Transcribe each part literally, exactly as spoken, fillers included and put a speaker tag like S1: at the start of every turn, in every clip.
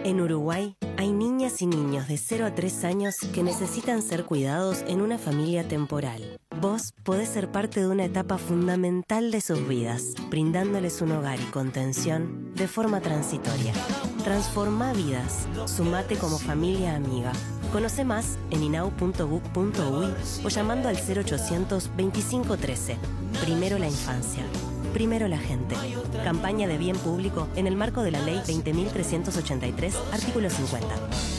S1: En Uruguay hay niñas y niños de cero a tres años que necesitan ser cuidados en una familia temporal. Vos podés ser parte de una etapa fundamental de sus vidas, brindándoles un hogar y contención de forma transitoria. Transforma vidas. Sumate como familia amiga. Conoce más en inau punto gov punto uy o llamando al cero ochocientos veinticinco trece. Primero la infancia. Primero la gente. Campaña de bien público en el marco de la Ley veinte mil trescientos ochenta y tres, artículo cincuenta.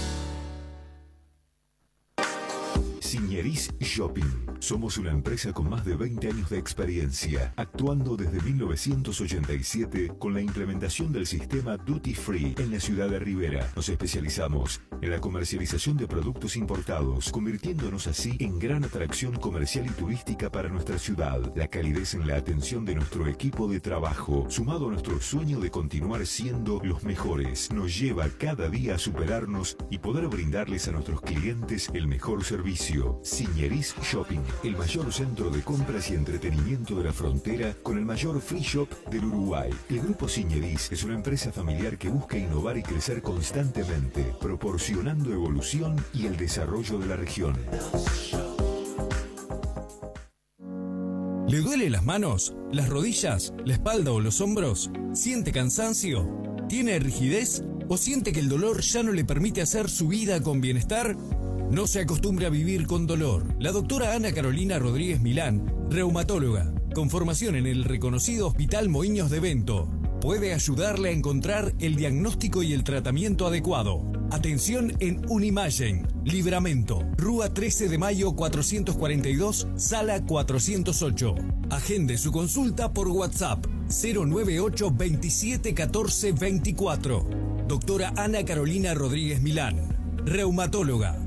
S2: Signeris Shopping. Somos una empresa con más de veinte años de experiencia, actuando desde mil novecientos ochenta y siete con la implementación del sistema Duty Free en la ciudad de Rivera. Nos especializamos en la comercialización de productos importados, convirtiéndonos así en gran atracción comercial y turística para nuestra ciudad. La calidez en la atención de nuestro equipo de trabajo, sumado a nuestro sueño de continuar siendo los mejores, nos lleva cada día a superarnos y poder brindarles a nuestros clientes el mejor servicio. Signeris Shopping, el mayor centro de compras y entretenimiento de la frontera con el mayor free shop del Uruguay. El Grupo Signeris es una empresa familiar que busca innovar y crecer constantemente, proporcionando evolución y el desarrollo de la región.
S3: ¿Le duele las manos, las rodillas, la espalda o los hombros? ¿Siente cansancio? ¿Tiene rigidez? ¿O siente que el dolor ya no le permite hacer su vida con bienestar? No se acostumbre a vivir con dolor. La doctora Ana Carolina Rodríguez Milán, reumatóloga, con formación en el reconocido Hospital Moinhos de Bento, puede ayudarle a encontrar el diagnóstico y el tratamiento adecuado. Atención en Unimagen, Libramento, Rúa trece de mayo cuatrocientos cuarenta y dos, sala cuatrocientos ocho. Agende su consulta por WhatsApp cero nueve ocho veintisiete catorce veinticuatro. Doctora Ana Carolina Rodríguez Milán, reumatóloga.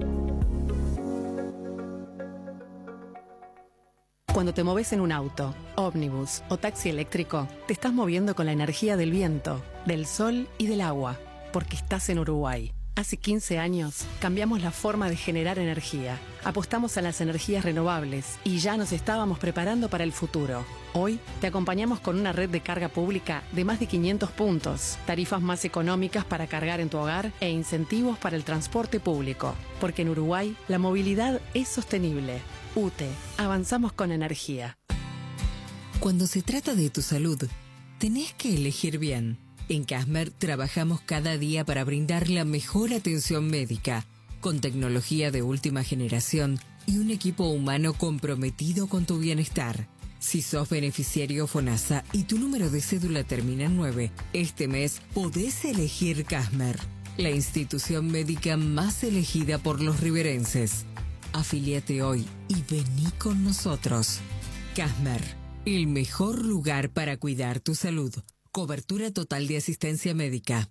S4: Cuando te moves en un auto, ómnibus o taxi eléctrico, te estás moviendo con la energía del viento, del sol y del agua, porque estás en Uruguay. Hace quince años cambiamos la forma de generar energía, apostamos a las energías renovables y ya nos estábamos preparando para el futuro. Hoy te acompañamos con una red de carga pública de más de quinientos puntos, tarifas más económicas para cargar en tu hogar e incentivos para el transporte público, porque en Uruguay la movilidad es sostenible. U T E, avanzamos con energía.
S5: Cuando se trata de tu salud, tenés que elegir bien. En Casmer trabajamos cada día para brindar la mejor atención médica, con tecnología de última generación y un equipo humano comprometido con tu bienestar. Si sos beneficiario FONASA y tu número de cédula termina en nueve, este mes podés elegir Casmer, la institución médica más elegida por los riverenses. Afíliate hoy y vení con nosotros. Casmer, el mejor lugar para cuidar tu salud. Cobertura total de asistencia médica.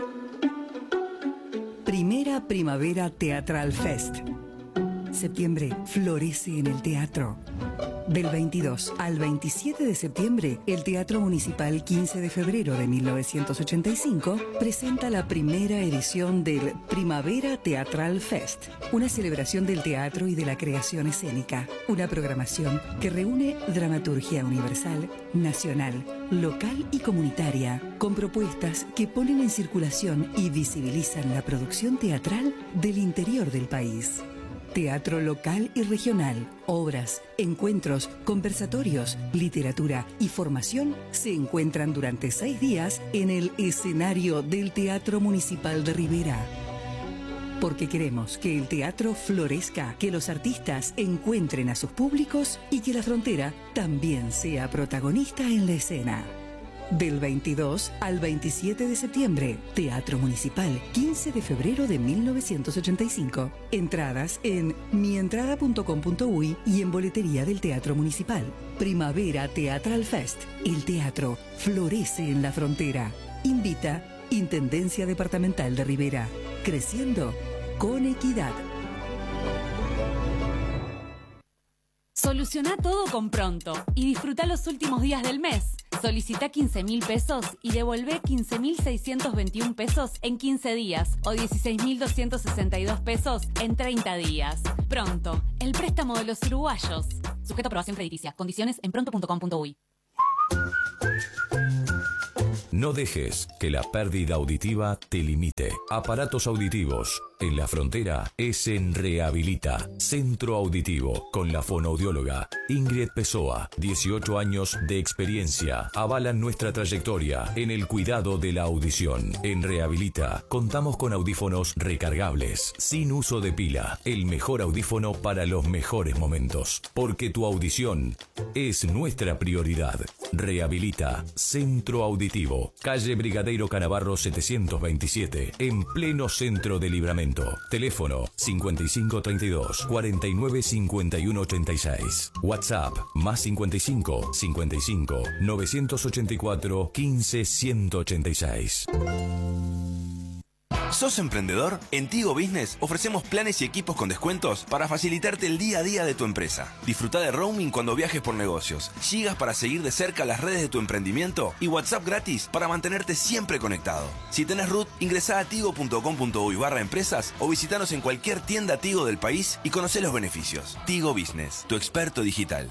S6: Primera Primavera Teatral Fest. Septiembre florece en el teatro. Del veintidós al veintisiete de septiembre, el Teatro Municipal quince de febrero de mil novecientos ochenta y cinco presenta la primera edición del Primavera Teatral Fest, una celebración del teatro y de la creación escénica. Una programación que reúne dramaturgia universal, nacional, local y comunitaria, con propuestas que ponen en circulación y visibilizan la producción teatral del interior del país. Teatro local y regional, obras, encuentros, conversatorios, literatura y formación se encuentran durante seis días en el escenario del Teatro Municipal de Rivera. Porque queremos que el teatro florezca, que los artistas encuentren a sus públicos y que la frontera también sea protagonista en la escena. Del veintidós al veintisiete de septiembre, Teatro Municipal, quince de febrero de mil novecientos ochenta y cinco. Entradas en mientrada punto com punto uy y en boletería del Teatro Municipal. Primavera Teatral Fest. El teatro florece en la frontera. Invita Intendencia Departamental de Rivera. Creciendo con equidad.
S7: Soluciona todo con Pronto y disfruta los últimos días del mes. Solicita quince mil pesos y devolvé quince mil seiscientos veintiún pesos en quince días o dieciséis mil doscientos sesenta y dos pesos en treinta días. Pronto, el préstamo de los uruguayos. Sujeto a aprobación crediticia. Condiciones en pronto punto com punto uy.
S8: No dejes que la pérdida auditiva te limite. Aparatos auditivos. En la frontera es en Rehabilita, Centro Auditivo, con la fonoaudióloga Ingrid Pessoa. dieciocho años de experiencia avalan nuestra trayectoria en el cuidado de la audición. En Rehabilita contamos con audífonos recargables, sin uso de pila. El mejor audífono para los mejores momentos. Porque tu audición es nuestra prioridad. Rehabilita, Centro Auditivo, calle Brigadeiro Canavarro setecientos veintisiete, en pleno centro de Libramento. Teléfono cincuenta y cinco treinta y dos, cuarenta y nueve cincuenta y uno ochenta y seis. WhatsApp más cincuenta y cinco, cincuenta y cinco, novecientos ochenta y cuatro, quince, ciento ochenta y seis.
S9: ¿Sos emprendedor? En Tigo Business ofrecemos planes y equipos con descuentos para facilitarte el día a día de tu empresa. Disfruta de roaming cuando viajes por negocios, gigas para seguir de cerca las redes de tu emprendimiento y WhatsApp gratis para mantenerte siempre conectado. Si tenés R U T, ingresá a tigo punto com punto uy barra empresas o visitanos en cualquier tienda Tigo del país y conocé los beneficios. Tigo Business, tu experto digital.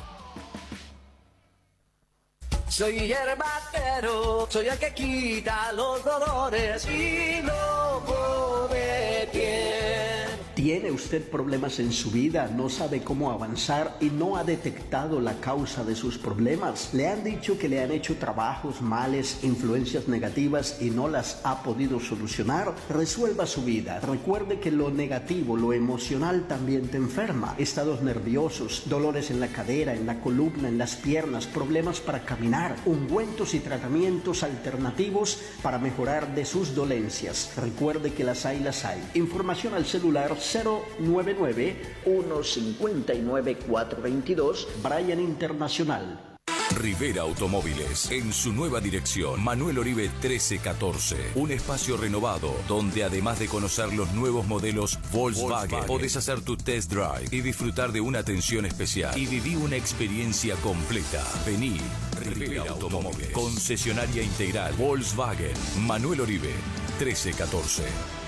S10: Soy hierbacero, soy el que quita los dolores y no pone pie.
S11: ¿Tiene usted problemas en su vida? ¿No sabe cómo avanzar y no ha detectado la causa de sus problemas? ¿Le han dicho que le han hecho trabajos, males, influencias negativas y no las ha podido solucionar? Resuelva su vida. Recuerde que lo negativo, lo emocional también te enferma. Estados nerviosos, dolores en la cadera, en la columna, en las piernas, problemas para caminar, ungüentos y tratamientos alternativos para mejorar de sus dolencias. Recuerde que las hay, las hay. Información al celular cero nueve nueve, uno cinco nueve, cuatro dos dos, Brian Internacional.
S8: Rivera Automóviles, en su nueva dirección, Manuel Oribe trece catorce. Un espacio renovado, donde además de conocer los nuevos modelos Volkswagen, Volkswagen, podés hacer tu test drive y disfrutar de una atención especial. Y viví una experiencia completa. Vení, Rivera Automóviles, concesionaria integral Volkswagen, Manuel Oribe trece catorce.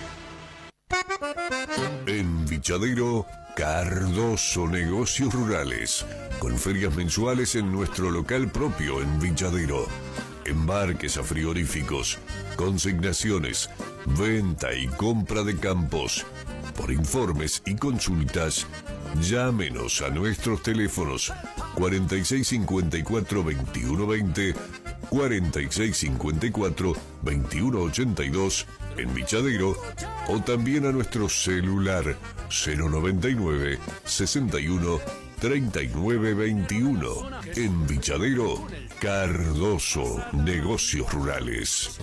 S2: En Vichadero, Cardoso Negocios Rurales, con ferias mensuales en nuestro local propio en Vichadero. Embarques a frigoríficos, consignaciones, venta y compra de campos. Por informes y consultas, llámenos a nuestros teléfonos cuarenta y seis cincuenta y cuatro, veintiuno veinte, cuarenta y seis cincuenta y cuatro, veintiuno ochenta y dos en Vichadero, o también a nuestro celular cero noventa y nueve, sesenta y uno, treinta y nueve veintiuno. En Vichadero, Cardoso Negocios Rurales.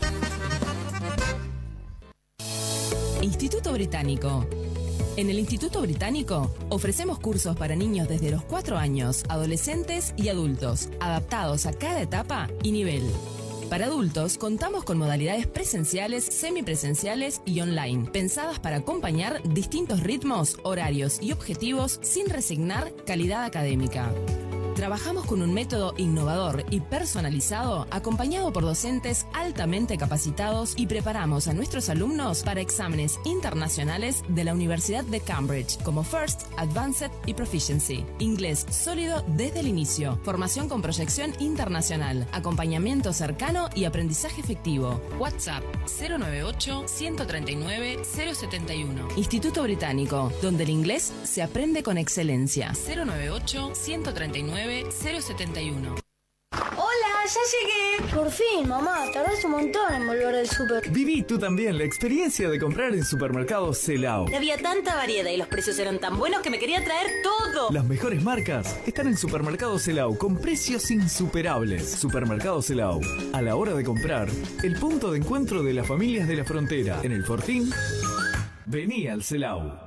S12: Instituto Británico. En el Instituto Británico ofrecemos cursos para niños desde los cuatro años, adolescentes y adultos, adaptados a cada etapa y nivel. Para adultos, contamos con modalidades presenciales, semipresenciales y online, pensadas para acompañar distintos ritmos, horarios y objetivos sin resignar calidad académica. Trabajamos con un método innovador y personalizado, acompañado por docentes altamente capacitados, y preparamos a nuestros alumnos para exámenes internacionales de la Universidad de Cambridge, como First, Advanced y Proficiency. Inglés sólido desde el inicio, formación con proyección internacional, acompañamiento cercano y aprendizaje efectivo. WhatsApp cero noventa y ocho, ciento treinta y nueve, cero setenta y uno. Instituto Británico, donde el inglés se aprende con excelencia. cero noventa y ocho, ciento treinta y nueve, cero setenta y uno.
S13: ¡Hola! ¡Ya llegué! Por fin, mamá, tardás un montón en volver del súper.
S14: Viví tú también la experiencia de comprar en Supermercado Celao.
S15: Había tanta variedad y los precios eran tan buenos que me quería traer todo.
S14: Las mejores marcas están en Supermercado Celao con precios insuperables. Supermercado Celao, a la hora de comprar, el punto de encuentro de las familias de la frontera. En el Fortín, vení al Celao.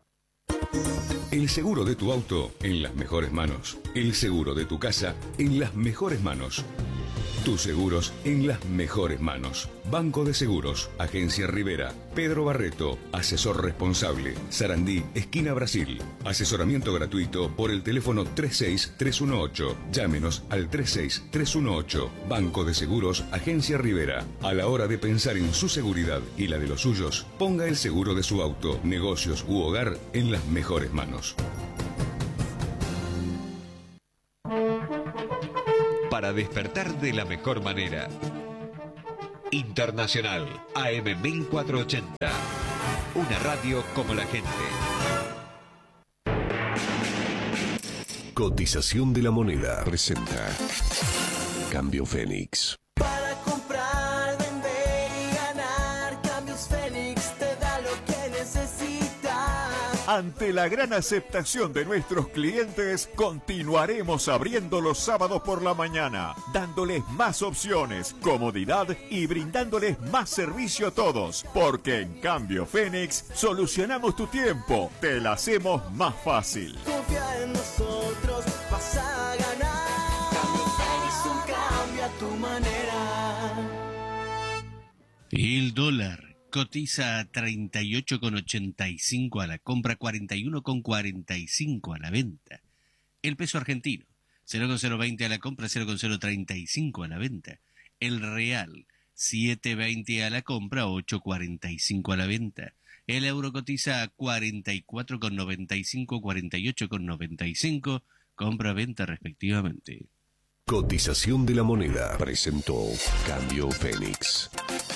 S16: El seguro de tu auto en las mejores manos. El seguro de tu casa en las mejores manos. Tus seguros en las mejores manos. Banco de Seguros, Agencia Rivera, Pedro Barreto, asesor responsable, Sarandí, esquina Brasil. Asesoramiento gratuito por el teléfono tres seis tres uno ocho. Llámenos al tres seis tres uno ocho. Banco de Seguros, Agencia Rivera. A la hora de pensar en su seguridad y la de los suyos, ponga el seguro de su auto, negocios u hogar en las mejores manos.
S17: Para despertar de la mejor manera. Internacional, A M mil cuatrocientos ochenta. Una radio como la gente.
S2: Cotización de la moneda presenta Cambio Fénix.
S10: Para comprar, vender y ganar, Cambios Fénix te da lo que necesitas.
S18: Ante la gran aceptación de nuestros clientes, continuaremos abriendo los sábados por la mañana, dándoles más opciones, comodidad y brindándoles más servicio a todos, porque en Cambio Fénix solucionamos tu tiempo, te la hacemos más fácil.
S10: Confía en nosotros, vas a ganar. Cambio Fénix, un cambio a tu manera.
S19: El dólar cotiza a treinta y ocho con ochenta y cinco a la compra, cuarenta y uno con cuarenta y cinco a la venta. El peso argentino, cero con cero veinte a la compra, cero con cero treinta y cinco a la venta. El real, siete veinte a la compra, ocho cuarenta y cinco a la venta. El euro cotiza a cuarenta y cuatro con noventa y cinco, cuarenta y ocho con noventa y cinco, compra-venta respectivamente.
S2: Cotización de la moneda presentó Cambio Fénix.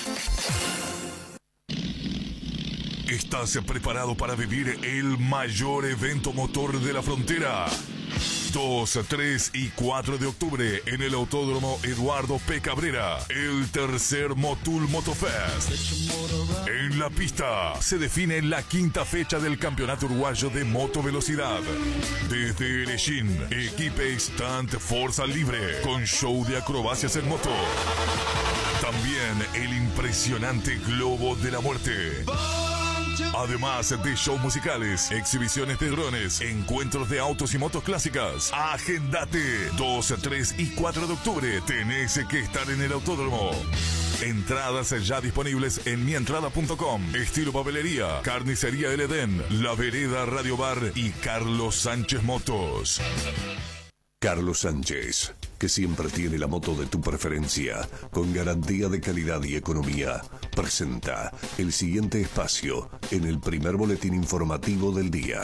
S20: ¿Estás preparado para vivir el mayor evento motor de la frontera? dos, tres y cuatro de octubre en el Autódromo Eduardo P. Cabrera, el tercer Motul Motofest. En la pista se define la quinta fecha del Campeonato Uruguayo de Motovelocidad. Desde Erechín, equipe Stunt Fuerza Libre con show de acrobacias en moto. También el impresionante Globo de la Muerte. Además de shows musicales, exhibiciones de drones, encuentros de autos y motos clásicas. Agéndate. dos, tres y cuatro de octubre. Tenés que estar en el autódromo. Entradas ya disponibles en mi entrada punto com. Estilo Papelería, Carnicería El Edén, La Vereda Radio Bar y Carlos Sánchez Motos.
S2: Carlos Sánchez, que siempre tiene la moto de tu preferencia, con garantía de calidad y economía, presenta el siguiente espacio en el primer boletín informativo del día.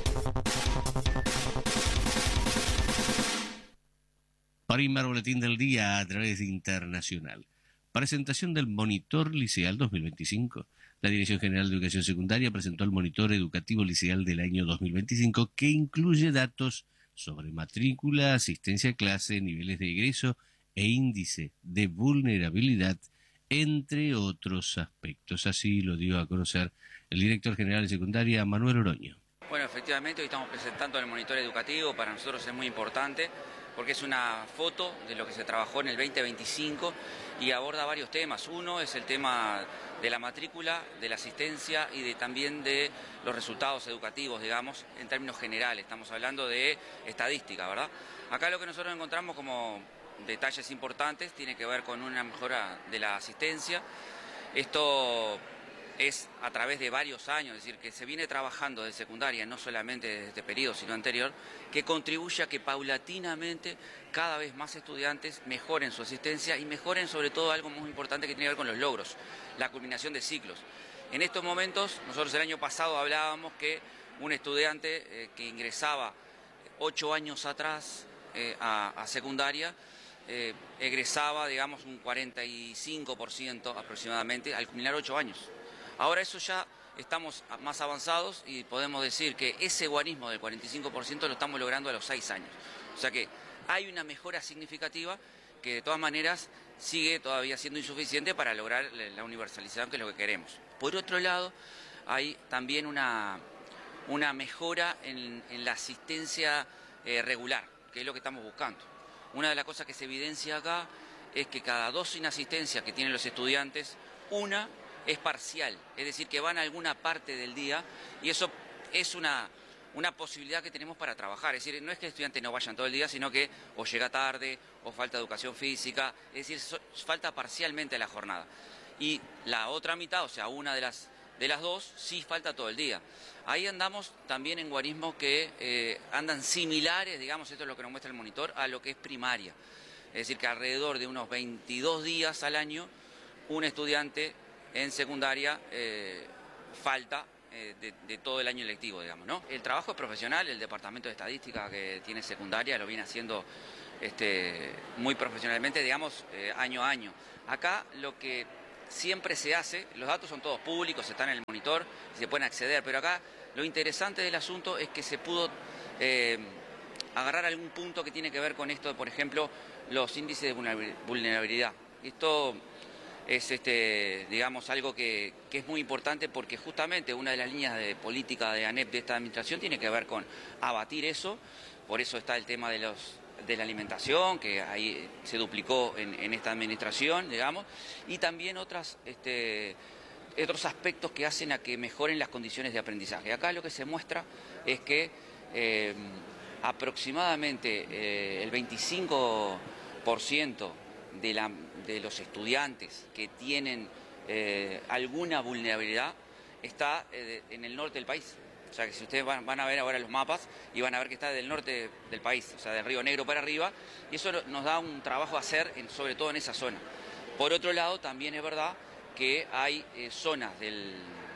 S19: Primer boletín del día a través de Internacional. Presentación del Monitor Liceal dos mil veinticinco. La Dirección General de Educación Secundaria presentó el Monitor Educativo Liceal del año dos mil veinticinco, que incluye datos sobre matrícula, asistencia a clase, niveles de egreso e índice de vulnerabilidad, entre otros aspectos. Así lo dio a conocer el director general de secundaria, Manuel Oroño.
S21: Bueno, efectivamente hoy estamos presentando el monitor educativo. Para nosotros es muy importante porque es una foto de lo que se trabajó en el veinte veinticinco y aborda varios temas. Uno es el tema de la matrícula, de la asistencia y de, también de los resultados educativos, digamos, en términos generales. Estamos hablando de estadística, ¿verdad? Acá lo que nosotros encontramos como detalles importantes tiene que ver con una mejora de la asistencia. Esto es a través de varios años, es decir, que se viene trabajando de secundaria, no solamente desde este periodo, sino anterior, que contribuye a que paulatinamente cada vez más estudiantes mejoren su asistencia y mejoren sobre todo algo muy importante que tiene que ver con los logros, la culminación de ciclos. En estos momentos, nosotros el año pasado hablábamos que un estudiante eh, que ingresaba ocho años atrás eh, a, a secundaria, eh, egresaba, digamos, un cuarenta y cinco por ciento aproximadamente al culminar ocho años. Ahora eso ya estamos más avanzados y podemos decir que ese guarismo del cuarenta y cinco por ciento lo estamos logrando a los seis años. O sea que hay una mejora significativa que de todas maneras sigue todavía siendo insuficiente para lograr la universalización, que es lo que queremos. Por otro lado, hay también una, una mejora en, en la asistencia eh, regular, que es lo que estamos buscando. Una de las cosas que se evidencia acá es que cada dos inasistencias que tienen los estudiantes, una es parcial, es decir, que van a alguna parte del día y eso es una, una posibilidad que tenemos para trabajar. Es decir, no es que los estudiantes no vayan todo el día, sino que o llega tarde o falta educación física, es decir, so, falta parcialmente la jornada. Y la otra mitad, o sea, una de las, de las dos, sí falta todo el día. Ahí andamos también en guarismos que eh, andan similares, digamos, esto es lo que nos muestra el monitor, a lo que es primaria. Es decir, que alrededor de unos veintidós días al año, un estudiante en secundaria eh, falta eh, de, de todo el año lectivo, digamos, ¿no? El trabajo es profesional, el departamento de estadística que tiene secundaria lo viene haciendo este, muy profesionalmente, digamos, eh, año a año. Acá lo que siempre se hace, los datos son todos públicos, están en el monitor, se pueden acceder, pero acá lo interesante del asunto es que se pudo eh, agarrar algún punto que tiene que ver con esto, por ejemplo, los índices de vulnerabilidad. Esto es, este, digamos, algo que, que es muy importante porque justamente una de las líneas de política de ANEP de esta administración tiene que ver con abatir eso, por eso está el tema de los de la alimentación, que ahí se duplicó en, en esta administración, digamos, y también otras, este, otros aspectos que hacen a que mejoren las condiciones de aprendizaje. Acá lo que se muestra es que eh, aproximadamente eh, el veinticinco por ciento de, la, de los estudiantes que tienen eh, alguna vulnerabilidad está eh, en el norte del país. O sea que si ustedes van, van a ver ahora los mapas y van a ver que está del norte del país, o sea, del Río Negro para arriba, y eso nos da un trabajo a hacer, en, sobre todo en esa zona. Por otro lado, también es verdad que hay eh, zonas del,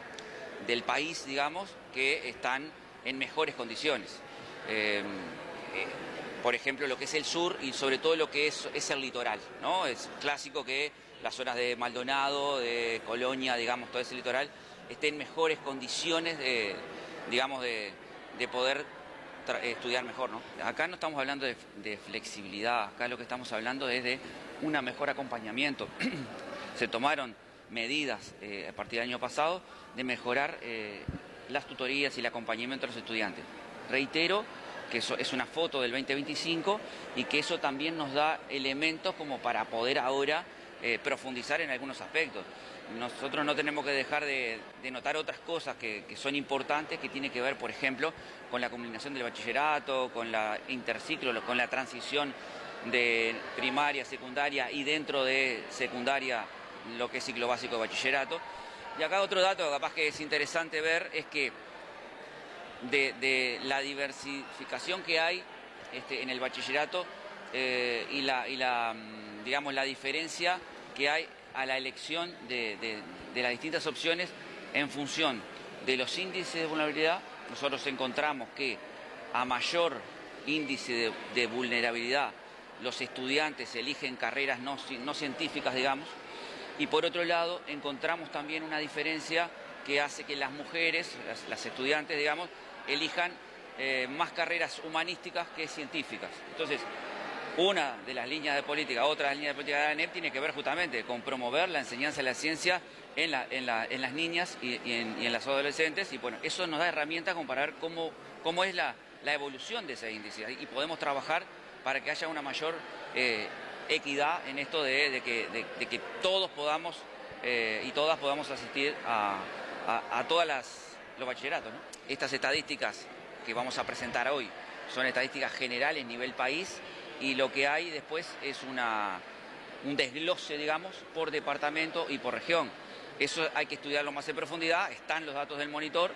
S21: del país, digamos, que están en mejores condiciones. Eh, eh, por ejemplo, lo que es el sur y sobre todo lo que es, es el litoral, ¿no? Es clásico que las zonas de Maldonado, de Colonia, digamos, todo ese litoral, estén en mejores condiciones de... digamos, de, de poder estudiar mejor, ¿no? Acá no estamos hablando de, de flexibilidad, acá lo que estamos hablando es de un mejor acompañamiento. Se tomaron medidas eh, a partir del año pasado de mejorar eh, las tutorías y el acompañamiento de los estudiantes. Reitero que eso es una foto del veinte veinticinco y que eso también nos da elementos como para poder ahora eh, profundizar en algunos aspectos. Nosotros no tenemos que dejar de, de notar otras cosas que, que son importantes, que tiene que ver, por ejemplo, con la combinación del bachillerato, con la interciclo, con la transición de primaria, secundaria y dentro de secundaria lo que es ciclo básico de bachillerato. Y acá otro dato que capaz que es interesante ver es que de, de la diversificación que hay este, en el bachillerato eh, y, la, y la, digamos, la diferencia que hay a la elección de, de, de las distintas opciones en función de los índices de vulnerabilidad. Nosotros encontramos que a mayor índice de, de vulnerabilidad los estudiantes eligen carreras no, no científicas, digamos, y por otro lado encontramos también una diferencia que hace que las mujeres, las, las estudiantes, digamos, elijan eh, más carreras humanísticas que científicas. Entonces, una de las líneas de política, otra de las líneas de política de la ANEP tiene que ver justamente con promover la enseñanza de la ciencia en, la, en, la, en las niñas y, y, en, y en las adolescentes, y bueno, eso nos da herramientas como para ver cómo, cómo es la, la evolución de ese índice, y podemos trabajar para que haya una mayor eh, equidad en esto de, de, que, de, de que todos podamos eh, y todas podamos asistir a, a, a todas las los bachilleratos, ¿no? Estas estadísticas que vamos a presentar hoy son estadísticas generales nivel país, y lo que hay después es una, un desglose, digamos, por departamento y por región. Eso hay que estudiarlo más en profundidad, están los datos del monitor,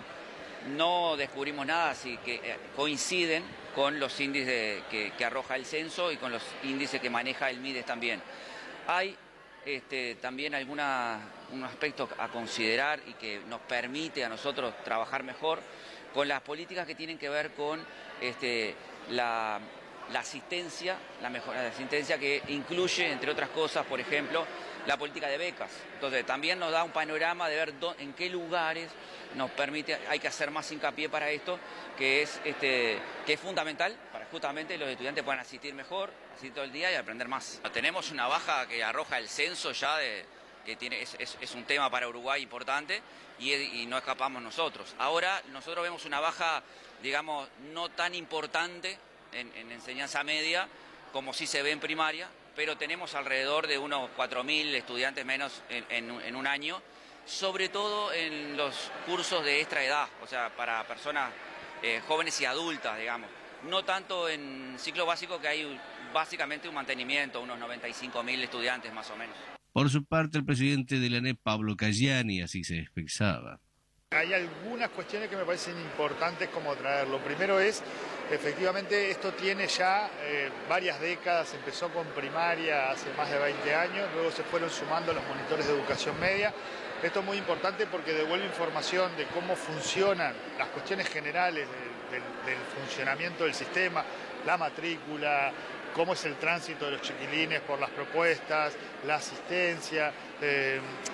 S21: no descubrimos nada, así que eh, coinciden con los índices de, que, que arroja el censo y con los índices que maneja el MIDES también. Hay este, también alguna, un aspecto a considerar y que nos permite a nosotros trabajar mejor con las políticas que tienen que ver con este, la... la asistencia, la mejora de asistencia, que incluye, entre otras cosas, por ejemplo, la política de becas. Entonces, también nos da un panorama de ver dónde, en qué lugares nos permite, hay que hacer más hincapié para esto, que es, este, que es fundamental para justamente los estudiantes puedan asistir mejor, asistir todo el día y aprender más. Tenemos una baja que arroja el censo ya, de, que tiene, es, es, es un tema para Uruguay importante y, y no escapamos nosotros. Ahora nosotros vemos una baja, digamos, no tan importante En, en enseñanza media, como sí se ve en primaria, pero tenemos alrededor de unos cuatro mil estudiantes menos en, en, en un año, sobre todo en los cursos de extra edad, o sea, para personas eh, jóvenes y adultas, digamos. No tanto en ciclo básico, que hay básicamente un mantenimiento, unos noventa y cinco mil estudiantes más o menos.
S19: Por su parte, el presidente de la ANEP, Pablo Cayani, así se expresaba.
S1: Hay algunas cuestiones que me parecen importantes como traerlo. Primero es, efectivamente, esto tiene ya eh, varias décadas, empezó con primaria hace más de veinte años, luego se fueron sumando los monitores de educación media. Esto es muy importante porque devuelve información de cómo funcionan las cuestiones generales del, del, del funcionamiento del sistema, la matrícula, cómo es el tránsito de los chiquilines por las propuestas, la asistencia. Eh,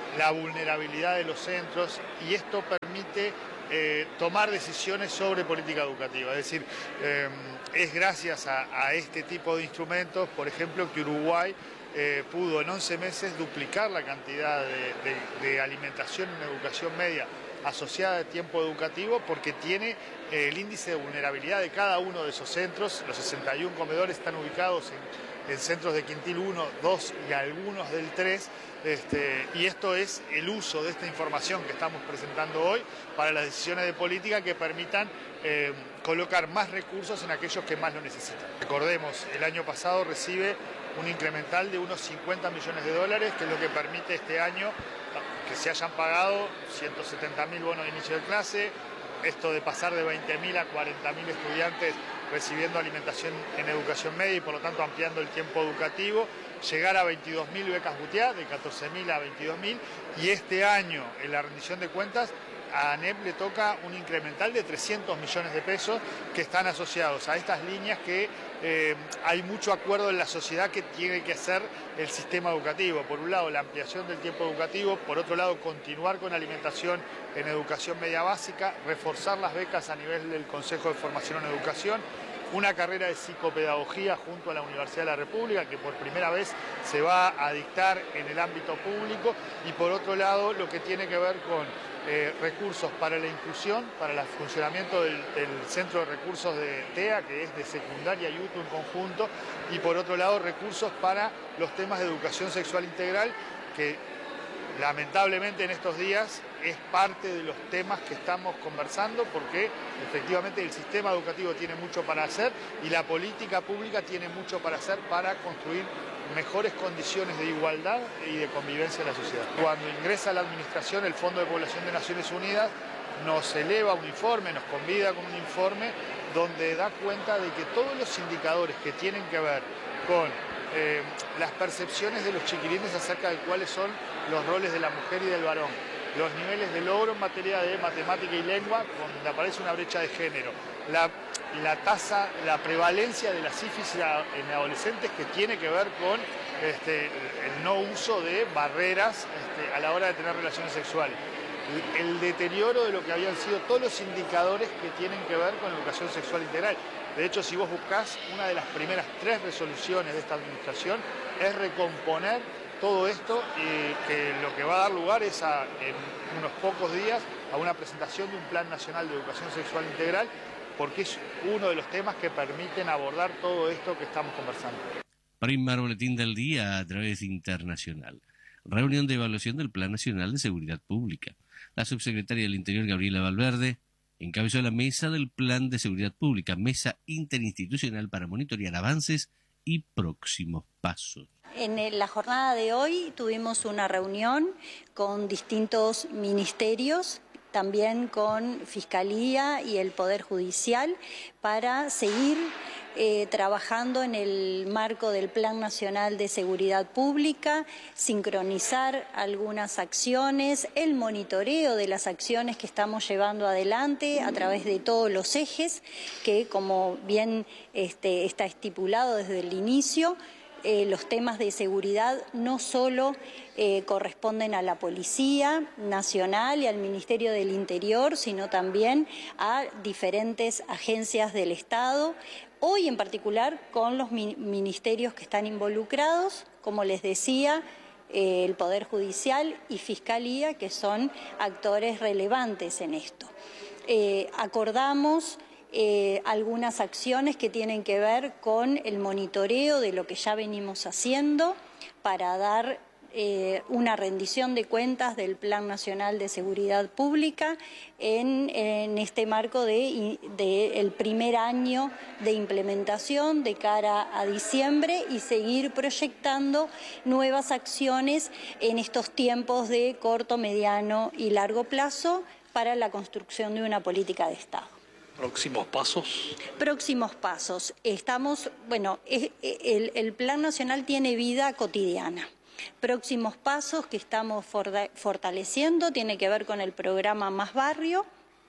S1: la vulnerabilidad de los centros, y esto permite eh, tomar decisiones sobre política educativa. Es decir, eh, es gracias a, a este tipo de instrumentos, por ejemplo, que Uruguay eh, pudo en once meses duplicar la cantidad de, de, de alimentación en educación media asociada a tiempo educativo, porque tiene eh, el índice de vulnerabilidad de cada uno de esos centros. Los sesenta y uno comedores están ubicados en, en centros de quintil uno, dos y algunos del tres, este, y esto es el uso de esta información que estamos presentando hoy para las decisiones de política que permitan eh, colocar más recursos en aquellos que más lo necesitan. Recordemos, el año pasado recibe un incremental de unos cincuenta millones de dólares, que es lo que permite este año que se hayan pagado ciento setenta mil bonos de inicio de clase, esto de pasar de veinte mil a cuarenta mil estudiantes recibiendo alimentación en educación media y por lo tanto ampliando el tiempo educativo, llegar a veintidós mil becas Gutiá, de catorce mil a veintidós mil, y este año en la rendición de cuentas a ANEP le toca un incremental de trescientos millones de pesos que están asociados a estas líneas que eh, hay mucho acuerdo en la sociedad que tiene que hacer el sistema educativo. Por un lado, la ampliación del tiempo educativo, por otro lado, continuar con alimentación en educación media básica, reforzar las becas a nivel del Consejo de Formación en Educación, una carrera de psicopedagogía junto a la Universidad de la República, que por primera vez se va a dictar en el ámbito público, y por otro lado, lo que tiene que ver con Eh, recursos para la inclusión, para el funcionamiento del, del Centro de Recursos de T E A, que es de secundaria y U T U en conjunto, y por otro lado recursos para los temas de educación sexual integral, que lamentablemente en estos días es parte de los temas que estamos conversando, porque efectivamente el sistema educativo tiene mucho para hacer y la política pública tiene mucho para hacer para construir mejores condiciones de igualdad y de convivencia en la sociedad. Cuando ingresa a la administración, el Fondo de Población de Naciones Unidas nos eleva un informe, nos convida con un informe donde da cuenta de que todos los indicadores que tienen que ver con eh, las percepciones de los chiquilines acerca de cuáles son los roles de la mujer y del varón, los niveles de logro en materia de matemática y lengua, donde aparece una brecha de género, la, la tasa, la prevalencia de la sífilis en adolescentes, que tiene que ver con este, el no uso de barreras este, a la hora de tener relaciones sexuales, el, el deterioro de lo que habían sido todos los indicadores que tienen que ver con la educación sexual integral. De hecho, si vos buscás, una de las primeras tres resoluciones de esta administración es recomponer todo esto, y que lo que va a dar lugar es a, en unos pocos días, a una presentación de un Plan Nacional de Educación Sexual Integral, porque es uno de los temas que permiten abordar todo esto que estamos conversando.
S19: Primer boletín del día a través internacional. Reunión de evaluación del Plan Nacional de Seguridad Pública. La subsecretaria del Interior, Gabriela Valverde, encabezó la mesa del Plan de Seguridad Pública, mesa interinstitucional para monitorear avances y próximos pasos.
S3: En la jornada de hoy tuvimos una reunión con distintos ministerios, también con Fiscalía y el Poder Judicial, para seguir eh, trabajando en el marco del Plan Nacional de Seguridad Pública, sincronizar algunas acciones, el monitoreo de las acciones que estamos llevando adelante a través de todos los ejes, que como bien este, está estipulado desde el inicio, Eh, los temas de seguridad no solo eh, corresponden a la Policía Nacional y al Ministerio del Interior, sino también a diferentes agencias del Estado, hoy en particular con los mi- ministerios que están involucrados, como les decía, eh, el Poder Judicial y Fiscalía, que son actores relevantes en esto. Eh, acordamos Eh, algunas acciones que tienen que ver con el monitoreo de lo que ya venimos haciendo para dar eh, una rendición de cuentas del Plan Nacional de Seguridad Pública en, en este marco de, de el primer año de implementación de cara a diciembre, y seguir proyectando nuevas acciones en estos tiempos de corto, mediano y largo plazo para la construcción de una política de Estado.
S22: ¿Próximos pasos?
S3: Próximos pasos. Estamos, bueno, el, el Plan Nacional tiene vida cotidiana. Próximos pasos que estamos fortaleciendo tiene que ver con el programa Más Barrio,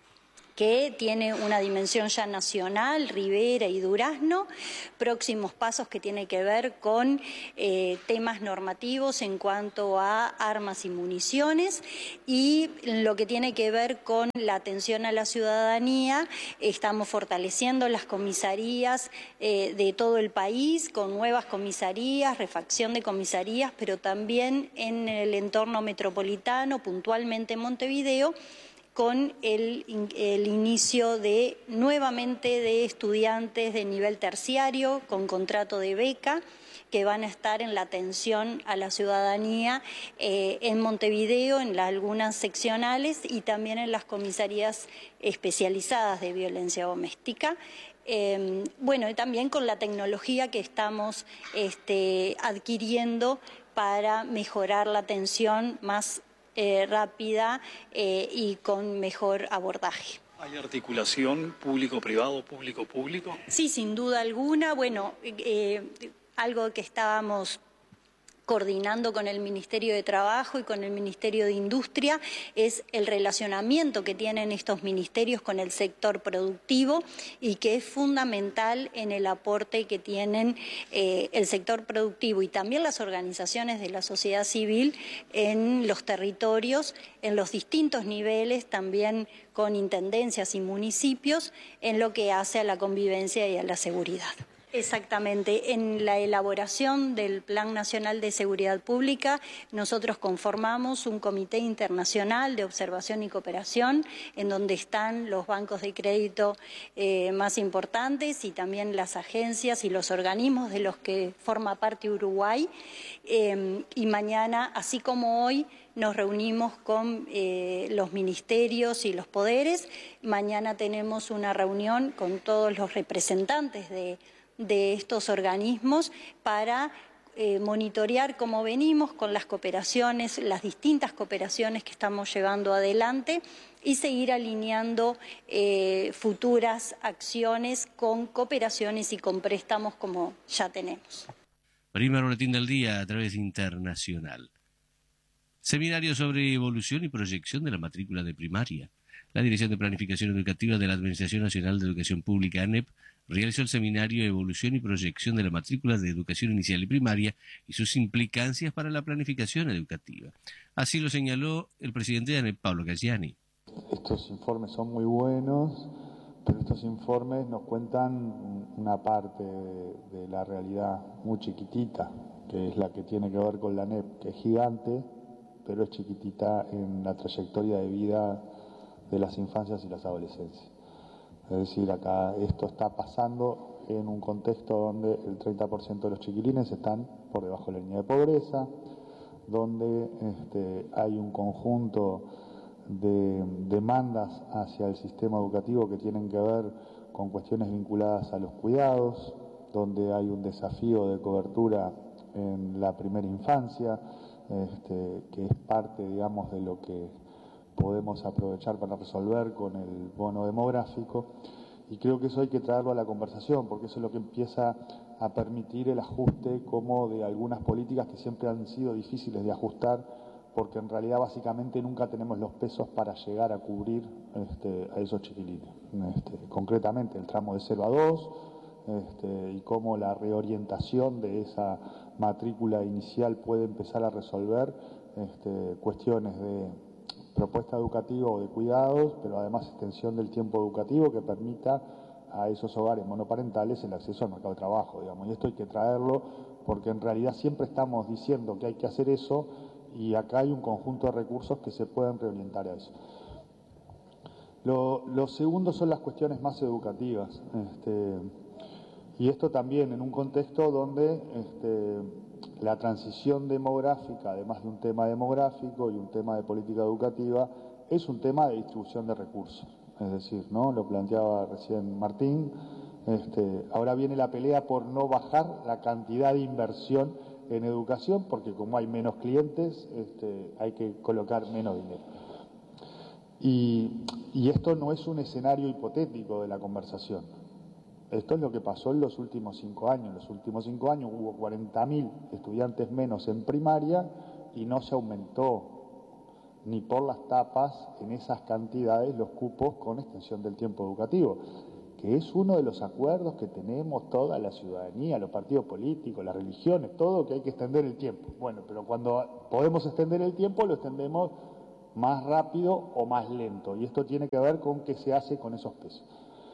S3: que tiene una dimensión ya nacional, Rivera y Durazno, próximos pasos que tienen que ver con eh, temas normativos en cuanto a armas y municiones, y lo que tiene que ver con la atención a la ciudadanía. Estamos fortaleciendo las comisarías eh, de todo el país con nuevas comisarías, refacción de comisarías, pero también en el entorno metropolitano, puntualmente en Montevideo, con el, el inicio de nuevamente de estudiantes de nivel terciario con contrato de beca que van a estar en la atención a la ciudadanía eh, en Montevideo, en las, algunas seccionales y también en las comisarías especializadas de violencia doméstica. Eh, bueno, y también con la tecnología que estamos este, adquiriendo para mejorar la atención más Eh, rápida eh, y con mejor abordaje.
S22: ¿Hay articulación público-privado, público-público?
S3: Sí, sin duda alguna. Bueno, eh, algo que estábamos coordinando con el Ministerio de Trabajo y con el Ministerio de Industria es el relacionamiento que tienen estos ministerios con el sector productivo y que es fundamental en el aporte que tienen eh, el sector productivo y también las organizaciones de la sociedad civil en los territorios, en los distintos niveles, también con intendencias y municipios, en lo que hace a la convivencia y a la seguridad. Exactamente. En la elaboración del Plan Nacional de Seguridad Pública, nosotros conformamos un comité internacional de observación y cooperación, en donde están los bancos de crédito eh, más importantes y también las agencias y los organismos de los que forma parte Uruguay. Eh, y mañana, así como hoy, nos reunimos con eh, los ministerios y los poderes. Mañana tenemos una reunión con todos los representantes de de estos organismos para eh, monitorear cómo venimos con las cooperaciones, las distintas cooperaciones que estamos llevando adelante y seguir alineando eh, futuras acciones con cooperaciones y con préstamos como ya tenemos.
S19: Primer boletín del día a través internacional. Seminario sobre evolución y proyección de la matrícula de primaria. La Dirección de Planificación Educativa de la Administración Nacional de Educación Pública, ANEP, realizó el seminario Evolución y Proyección de la Matrícula de Educación Inicial y Primaria y sus implicancias para la planificación educativa. Así lo señaló el presidente de ANEP, Pablo Galliani.
S4: Estos informes son muy buenos, pero estos informes nos cuentan una parte de, de la realidad muy chiquitita, que es la que tiene que ver con la ANEP, que es gigante, pero es chiquitita en la trayectoria de vida de las infancias y las adolescencias. Es decir, acá esto está pasando en un contexto donde el treinta por ciento de los chiquilines están por debajo de la línea de pobreza, donde este, hay un conjunto de demandas hacia el sistema educativo que tienen que ver con cuestiones vinculadas a los cuidados, donde hay un desafío de cobertura en la primera infancia, este, que es parte, digamos, de lo que podemos aprovechar para resolver con el bono demográfico, y creo que eso hay que traerlo a la conversación, porque eso es lo que empieza a permitir el ajuste como de algunas políticas que siempre han sido difíciles de ajustar, porque en realidad básicamente nunca tenemos los pesos para llegar a cubrir este, a esos chiquilines. Este, concretamente el tramo de cero a dos, este, y cómo la reorientación de esa matrícula inicial puede empezar a resolver este, cuestiones de propuesta educativa o de cuidados, pero además extensión del tiempo educativo que permita a esos hogares monoparentales el acceso al mercado de trabajo, digamos. Y esto hay que traerlo porque en realidad siempre estamos diciendo que hay que hacer eso y acá hay un conjunto de recursos que se pueden reorientar a eso. Lo, lo segundo son las cuestiones más educativas. Este, y esto también en un contexto donde este, la transición demográfica, además de un tema demográfico y un tema de política educativa, es un tema de distribución de recursos. Es decir, ¿no? Lo planteaba recién Martín, este, ahora viene la pelea por no bajar la cantidad de inversión en educación, porque como hay menos clientes, este, hay que colocar menos dinero. Y, y esto no es un escenario hipotético de la conversación. Esto es lo que pasó en los últimos cinco años. En los últimos cinco años hubo cuarenta mil estudiantes menos en primaria y no se aumentó ni por las tapas en esas cantidades los cupos con extensión del tiempo educativo, que es uno de los acuerdos que tenemos toda la ciudadanía, los partidos políticos, las religiones, todo, que hay que extender el tiempo. Bueno, pero cuando podemos extender el tiempo lo extendemos más rápido o más lento, y esto tiene que ver con qué se hace con esos pesos.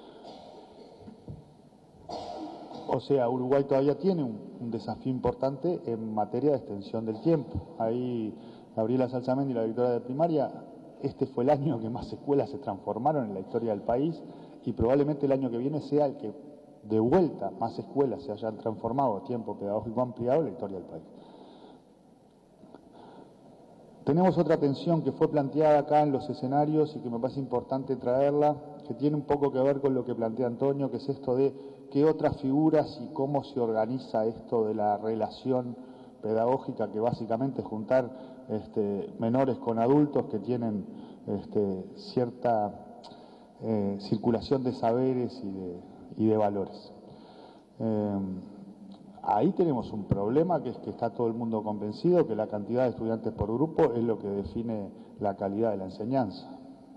S4: O sea, Uruguay todavía tiene un, un desafío importante en materia de extensión del tiempo. Ahí Gabriela Salsamendi, la directora de primaria, este fue el año que más escuelas se transformaron en la historia del país, y probablemente el año que viene sea el que de vuelta más escuelas se hayan transformado a tiempo pedagógico ampliado en la historia del país. Tenemos otra tensión que fue planteada acá en los escenarios y que me parece importante traerla, que tiene un poco que ver con lo que plantea Antonio, que es esto de qué otras figuras y cómo se organiza esto de la relación pedagógica, que básicamente es juntar este, menores con adultos que tienen este, cierta eh, circulación de saberes y de, y de valores. Eh, ahí tenemos un problema, que es que está todo el mundo convencido que la cantidad de estudiantes por grupo es lo que define la calidad de la enseñanza.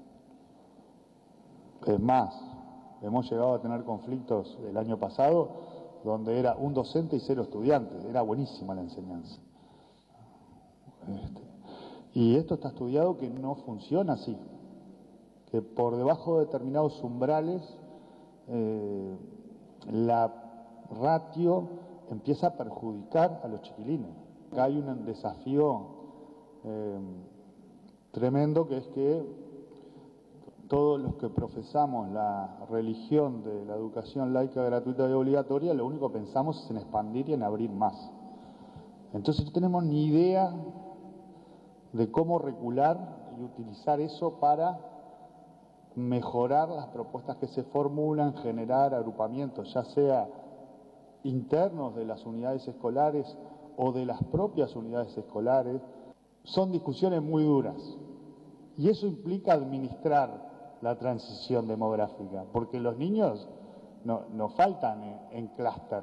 S4: Es más, hemos llegado a tener conflictos el año pasado donde era un docente y cero estudiantes, era buenísima la enseñanza. Este, y esto está estudiado que no funciona así, que por debajo de determinados umbrales eh, la ratio empieza a perjudicar a los chiquilines. Acá hay un desafío eh, tremendo, que es que todos los que profesamos la religión de la educación laica, gratuita y obligatoria, lo único que pensamos es en expandir y en abrir más. Entonces no tenemos ni idea de cómo regular y utilizar eso para mejorar las propuestas que se formulan, generar agrupamientos, ya sea internos de las unidades escolares o de las propias unidades escolares. Son discusiones muy duras y eso implica administrar la transición demográfica, porque los niños no, no faltan en, en clúster.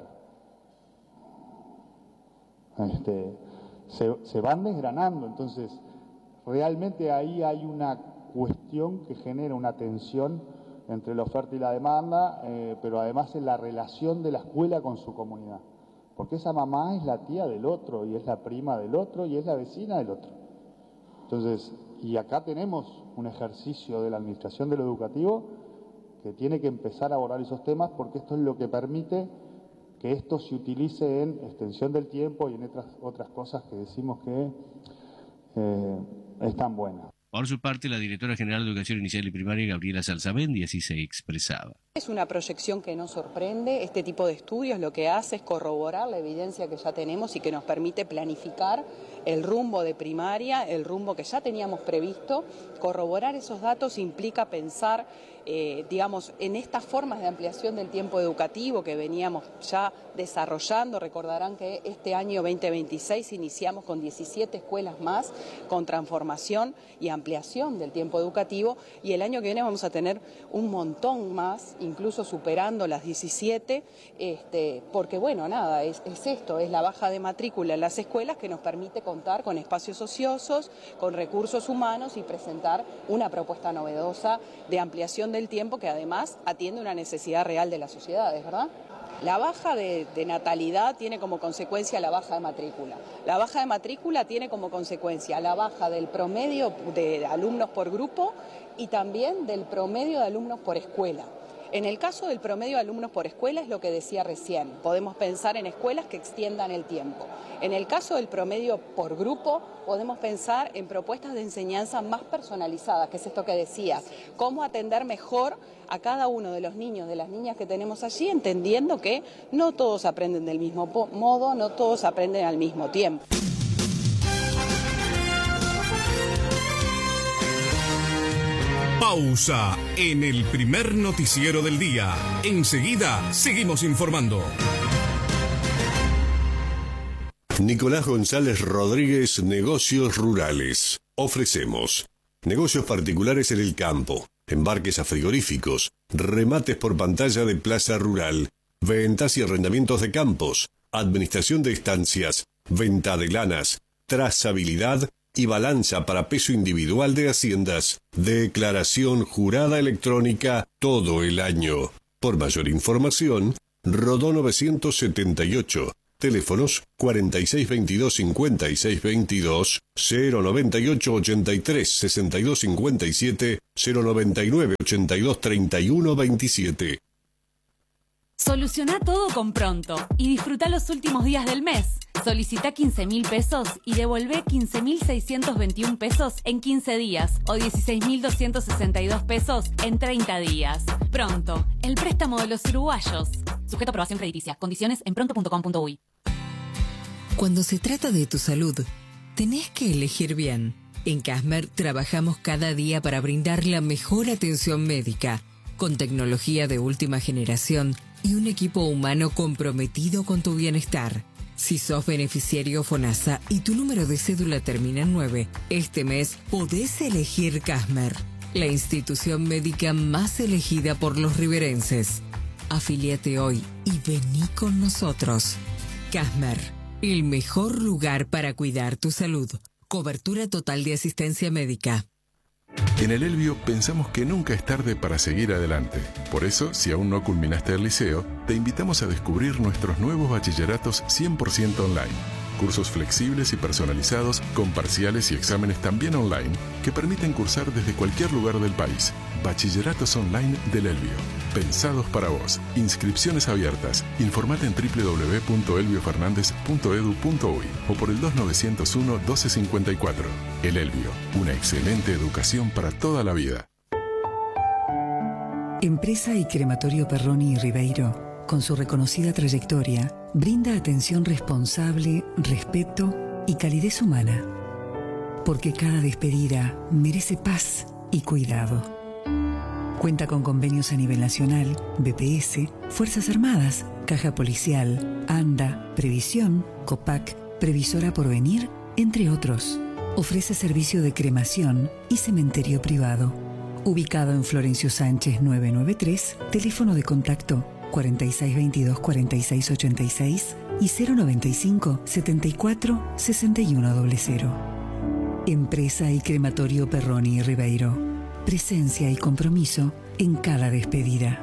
S4: Este, se, se van desgranando, entonces realmente ahí hay una cuestión que genera una tensión entre la oferta y la demanda, eh, pero además en la relación de la escuela con su comunidad, porque esa mamá es la tía del otro, y es la prima del otro, y es la vecina del otro. Entonces, y acá tenemos un ejercicio de la administración de lo educativo que tiene que empezar a abordar esos temas, porque esto es lo que permite que esto se utilice en extensión del tiempo y en otras, otras cosas que decimos que eh, están buenas.
S19: Por su parte, la directora general de Educación Inicial y Primaria, Gabriela Salsamendi, así se expresaba.
S5: Es una proyección que nos sorprende. Este tipo de estudios lo que hace es corroborar la evidencia que ya tenemos y que nos permite planificar el rumbo de primaria, el rumbo que ya teníamos previsto. Corroborar esos datos implica pensar, eh, digamos, en estas formas de ampliación del tiempo educativo que veníamos ya desarrollando. Recordarán que este año veinte veintiséis iniciamos con diecisiete escuelas más, con transformación y ampliación del tiempo educativo, y el año que viene vamos a tener un montón más, incluso superando las diecisiete, este, porque bueno, nada, es, es esto, es la baja de matrícula en las escuelas que nos permite contar con espacios ociosos, con recursos humanos y presentar una propuesta novedosa de ampliación del tiempo que además atiende una necesidad real de las sociedades, ¿verdad? La baja de, de natalidad tiene como consecuencia la baja de matrícula. La baja de matrícula tiene como consecuencia la baja del promedio de alumnos por grupo y también del promedio de alumnos por escuela. En el caso del promedio de alumnos por escuela es lo que decía recién. Podemos pensar en escuelas que extiendan el tiempo. En el caso del promedio por grupo, podemos pensar en propuestas de enseñanza más personalizadas, que es esto que decía. Cómo atender mejor a cada uno de los niños, de las niñas que tenemos allí, entendiendo que no todos aprenden del mismo modo, no todos aprenden al mismo tiempo.
S6: Pausa en el primer noticiero del día. Enseguida seguimos informando.
S23: Nicolás González Rodríguez, Negocios Rurales. Ofrecemos negocios particulares en el campo, embarques a frigoríficos, remates por pantalla de plaza rural, ventas y arrendamientos de campos, administración de estancias, venta de lanas, trazabilidad y balanza para peso individual de Haciendas. Declaración jurada electrónica todo el año. Por mayor información, Rodó novecientos setenta y ocho. Teléfonos cuarenta y seis veintidós cincuenta y seis veintidós, cero noventa y ocho ochenta y tres sesenta y dos cincuenta y siete, cero noventa y nueve ochenta y dos treinta y uno veintisiete.
S7: Soluciona todo con Pronto y disfruta los últimos días del mes. Solicita quince mil pesos y devolvé quince mil seiscientos veintiún pesos en quince días o dieciséis mil doscientos sesenta y dos pesos en treinta días. Pronto, el préstamo de los uruguayos. Sujeto a aprobación crediticia. Condiciones en pronto punto com punto uy.
S9: Cuando se trata de tu salud, tenés que elegir bien. En Casmer trabajamos cada día para brindar la mejor atención médica, con tecnología de última generación y un equipo humano comprometido con tu bienestar. Si sos beneficiario FONASA y tu número de cédula termina en nueve, este mes podés elegir Casmer, la institución médica más elegida por los riverenses. Afíliate hoy y vení con nosotros. Casmer, el mejor lugar para cuidar tu salud. Cobertura total de asistencia médica.
S11: En el Elbio pensamos que nunca es tarde para seguir adelante. Por eso, si aún no culminaste el liceo, te invitamos a descubrir nuestros nuevos bachilleratos cien por ciento online. Cursos flexibles y personalizados, con parciales y exámenes también online, que permiten cursar desde cualquier lugar del país. Bachilleratos online del Elbio. Pensados para vos. Inscripciones abiertas. Informate en doble u doble u doble u punto elbio fernández punto edu punto uy o por el dos nueve cero uno doce cincuenta y cuatro. El Elbio. Una excelente educación para toda la vida.
S24: Empresa y Crematorio Perroni y Ribeiro, con su reconocida trayectoria, brinda atención responsable, respeto y calidez humana. Porque cada despedida merece paz y cuidado. Cuenta con convenios a nivel nacional, B P S, Fuerzas Armadas, Caja Policial, ANDA, Previsión, COPAC, Previsora Porvenir, entre otros. Ofrece servicio de cremación y cementerio privado. Ubicado en Florencio Sánchez novecientos noventa y tres, teléfono de contacto cuarenta y seis veintidós cuarenta y seis ochenta y seis y cero noventa y cinco setenta y cuatro sesenta y uno cero. Empresa y Crematorio Perroni y Ribeiro. Presencia y compromiso en cada despedida.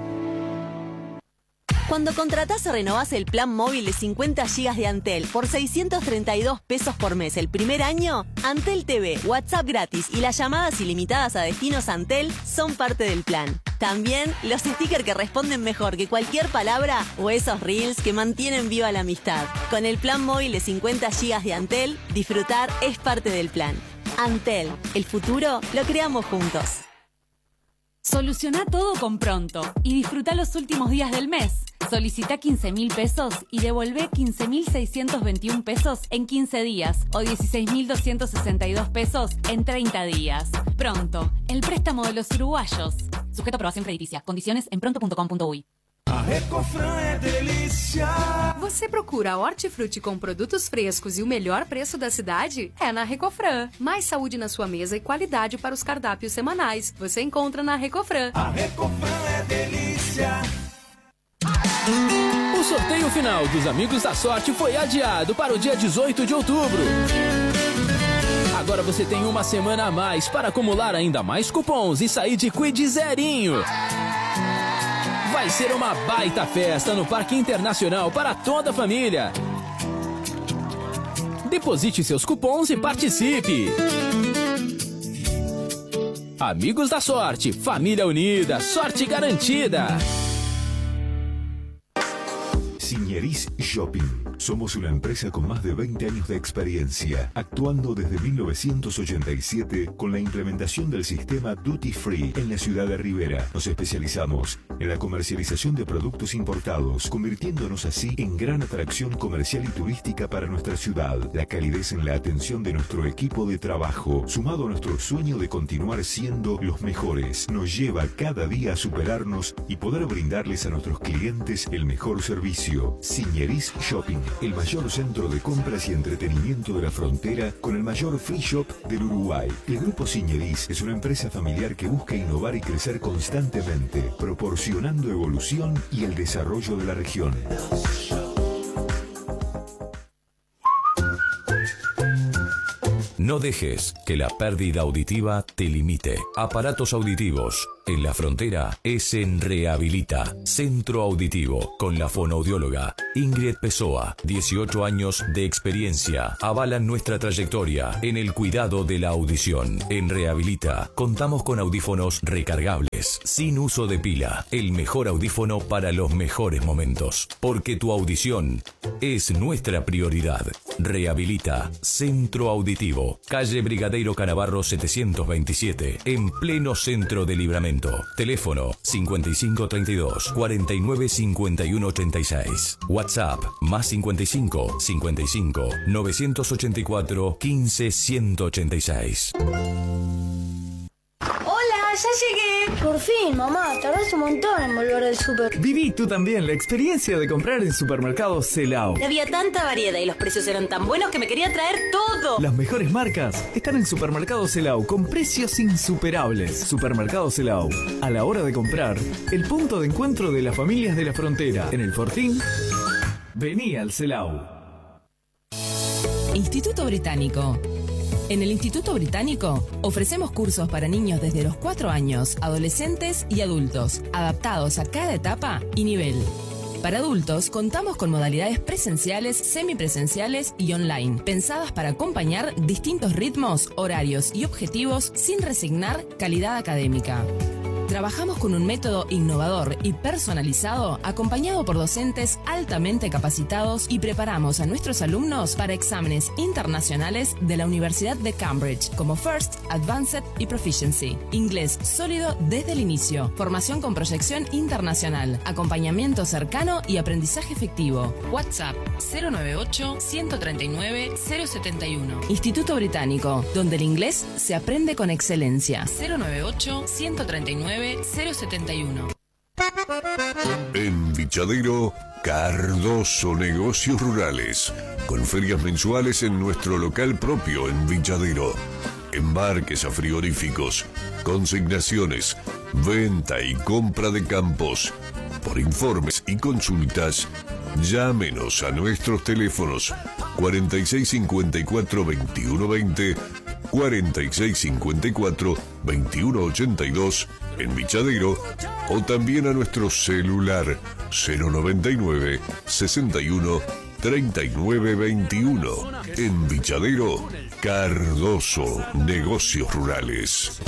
S25: Cuando contratás o renovás el plan móvil de cincuenta gigas de Antel por seiscientos treinta y dos pesos por mes el primer año, Antel T V, WhatsApp gratis y las llamadas ilimitadas a destinos Antel son parte del plan. También los stickers que responden mejor que cualquier palabra o esos reels que mantienen viva la amistad. Con el plan móvil de cincuenta gigas de Antel, disfrutar es parte del plan. Antel, el futuro lo creamos juntos.
S7: Soluciona todo con Pronto y disfruta los últimos días del mes. Solicita quince mil pesos y devolvé quince mil seiscientos veintiún pesos en quince días o dieciséis mil doscientos sesenta y dos pesos en treinta días. Pronto, el préstamo de los uruguayos. Sujeto a aprobación crediticia. Condiciones en pronto punto com punto uy.
S10: A Recofran é delícia.
S26: Você procura hortifruti com produtos frescos e o melhor preço da cidade? É na Recofran. Mais saúde na sua mesa e qualidade para os cardápios semanais. Você encontra na Recofran.
S10: A Recofran é delícia.
S27: O sorteio final dos Amigos da Sorte foi adiado para o dia dezoito de outubro. Agora você tem uma semana a mais para acumular ainda mais cupons e sair de Quid zerinho. Vai ser uma baita festa no Parque Internacional para toda a família. Deposite seus cupons e participe. Amigos da Sorte, família unida, sorte garantida.
S2: Signeris Shopping. Somos una empresa con más de veinte años de experiencia, actuando desde mil novecientos ochenta y siete con la implementación del sistema Duty Free en la ciudad de Rivera. Nos especializamos en la comercialización de productos importados, convirtiéndonos así en gran atracción comercial y turística para nuestra ciudad. La calidez en la atención de nuestro equipo de trabajo, sumado a nuestro sueño de continuar siendo los mejores, nos lleva cada día a superarnos y poder brindarles a nuestros clientes el mejor servicio. Signeris Shopping, el mayor centro de compras y entretenimiento de la frontera con el mayor free shop del Uruguay. El Grupo Signeris es una empresa familiar que busca innovar y crecer constantemente, proporcionando evolución y el desarrollo de la región. No dejes que la pérdida auditiva te limite. Aparatos auditivos. En la frontera es en Rehabilita, Centro Auditivo, con la fonoaudióloga Ingrid Pessoa. dieciocho años de experiencia avalan nuestra trayectoria en el cuidado de la audición. En Rehabilita contamos con audífonos recargables, sin uso de pila. El mejor audífono para los mejores momentos. Porque tu audición es nuestra prioridad. Rehabilita, Centro Auditivo, calle Brigadeiro Canavarro setecientos veintisiete, en pleno centro de Libramento. Teléfono cincuenta y cinco treinta y dos cuarenta y nueve cincuenta y uno ochenta y seis. WhatsApp más cincuenta y cinco cincuenta y cinco novecientos ochenta y cuatro quince ciento ochenta y seis.
S8: Hola, ya llegué. Por fin, mamá, tardaste un montón en volver del súper.
S12: Viví tú también la experiencia de comprar en Supermercado Celao.
S25: Había tanta variedad y los precios eran tan buenos que me quería traer todo.
S12: Las mejores marcas están en Supermercado Celao con precios insuperables. Supermercado Celao, a la hora de comprar, el punto de encuentro de las familias de la frontera. En el Fortín, vení al Celao.
S13: Instituto Británico. En el Instituto Británico ofrecemos cursos para niños desde los cuatro años, adolescentes y adultos, adaptados a cada etapa y nivel. Para adultos contamos con modalidades presenciales, semipresenciales y online, pensadas para acompañar distintos ritmos, horarios y objetivos sin resignar calidad académica. Trabajamos con un método innovador y personalizado, acompañado por docentes altamente capacitados, y preparamos a nuestros alumnos para exámenes internacionales de la Universidad de Cambridge, como First, Advanced y Proficiency. Inglés sólido desde el inicio, formación con proyección internacional, acompañamiento cercano y aprendizaje efectivo. WhatsApp cero noventa y ocho, ciento treinta y nueve, cero setenta y uno. Instituto Británico, donde el inglés se aprende con excelencia. cero noventa y ocho, ciento treinta y nueve, cero setenta y uno.
S23: En Vichadero, Cardoso Negocios Rurales, con ferias mensuales en nuestro local propio en Vichadero. Embarques a frigoríficos, consignaciones, venta y compra de campos. Por informes y consultas, llámenos a nuestros teléfonos cuarenta y seis cincuenta y cuatro veintiuno veinte, cuarenta y seis cincuenta y cuatro veintiuno ochenta y dos en Vichadero, o también a nuestro celular cero noventa y nueve sesenta y uno treinta y nueve veintiuno. En Vichadero, Cardoso Negocios Rurales.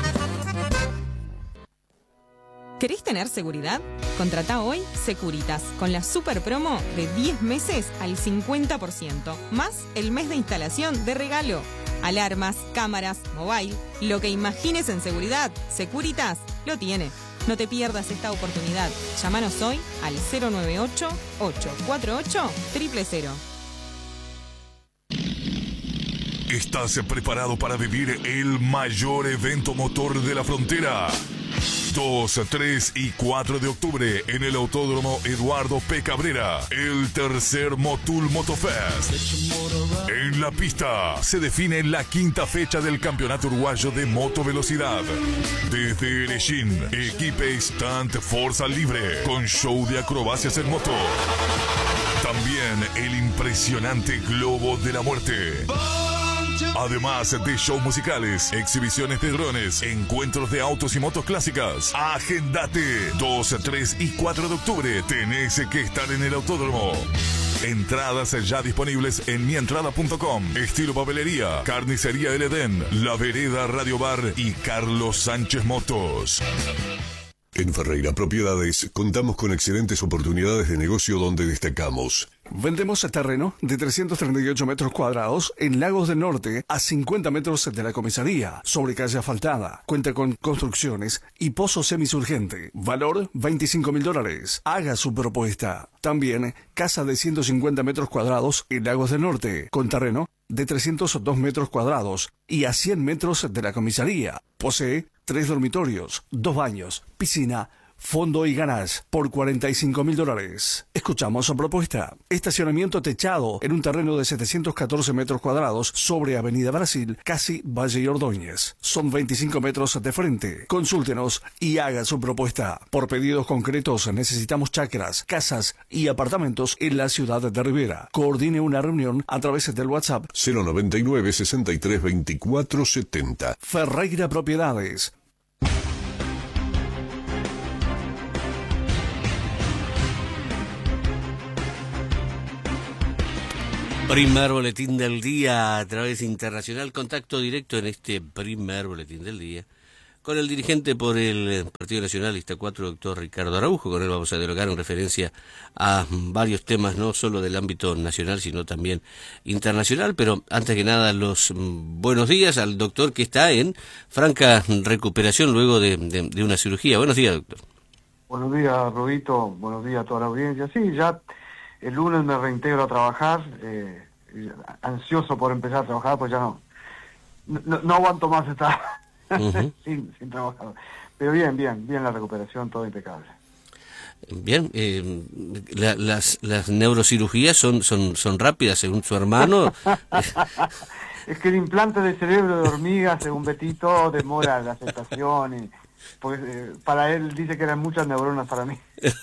S14: ¿Querés tener seguridad? Contratá hoy Securitas con la super promo de diez meses al cincuenta por ciento, más el mes de instalación de regalo. Alarmas, cámaras, mobile, lo que imagines en seguridad, Securitas lo tiene. No te pierdas esta oportunidad. Llámanos hoy al cero noventa y ocho, ocho cuatro ocho, cero cero cero.
S20: ¿Estás preparado para vivir el mayor evento motor de la frontera? dos, tres y cuatro de octubre en el Autódromo Eduardo P. Cabrera, el tercer Motul Motofest. En la pista se define la quinta fecha del Campeonato Uruguayo de Motovelocidad. Desde Erechín, equipe Stunt Fuerza Libre, con show de acrobacias en moto. También el impresionante Globo de la Muerte. Además de shows musicales, exhibiciones de drones, encuentros de autos y motos clásicas. Agendate. dos, tres y cuatro de octubre. Tenés que estar en el autódromo. Entradas ya disponibles en mi entrada punto com. Estilo Papelería, Carnicería El Edén, La Vereda Radio Bar y Carlos Sánchez Motos.
S23: En Ferreira Propiedades contamos con excelentes oportunidades de negocio donde destacamos.
S15: Vendemos terreno de trescientos treinta y ocho metros cuadrados en Lagos del Norte, a cincuenta metros de la comisaría, sobre calle asfaltada. Cuenta con construcciones y pozo semisurgente. Valor veinticinco mil dólares. Haga su propuesta. También casa de ciento cincuenta metros cuadrados en Lagos del Norte, con terreno de trescientos dos metros cuadrados y a cien metros de la comisaría. Posee tres dormitorios, dos baños, piscina, fondo y garage por cuarenta y cinco mil dólares. Escuchamos su propuesta. Estacionamiento techado en un terreno de setecientos catorce metros cuadrados sobre Avenida Brasil, casi Valle y Ordóñez. Son veinticinco metros de frente. Consúltenos y haga su propuesta. Por pedidos concretos necesitamos chacras, casas y apartamentos en la ciudad de Rivera. Coordine una reunión a través del WhatsApp
S23: cero noventa y nueve, sesenta y tres, veinticuatro setenta.
S15: Ferreira Propiedades.
S19: Primer boletín del día a través de Internacional. Contacto directo en este primer boletín del día con el dirigente por el Partido Nacionalista cuatro, doctor Ricardo Araujo. Con él vamos a dialogar en referencia a varios temas, no solo del ámbito nacional, sino también internacional. Pero antes que nada, los buenos días al doctor, que está en franca recuperación luego de, de, de una cirugía. Buenos días, doctor.
S1: Buenos días, Rubito. Buenos días a toda la audiencia. Sí, ya el lunes me reintegro a trabajar, eh, ansioso por empezar a trabajar, pues ya no, no, no aguanto más estar uh-huh. sin, sin trabajar. Pero bien, bien, bien la recuperación, todo impecable.
S19: Bien, eh, la, las las neurocirugías son son son rápidas, según su hermano.
S1: Es que el implante de cerebro de hormiga, según Betito, demora la aceptación y... Porque eh, para él dice que eran muchas neuronas para mí.